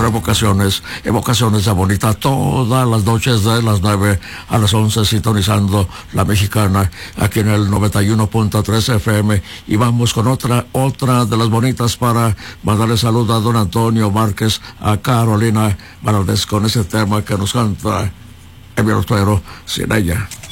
Centro Evocaciones de Bonita, todas las noches de las 9 a las 11, sintonizando La Mexicana, aquí en el 91.3 FM. Y vamos con otra de las bonitas para mandarle salud a don Antonio Márquez, a Carolina Valdés, con ese tema que nos canta el Violotero, Sin Ella.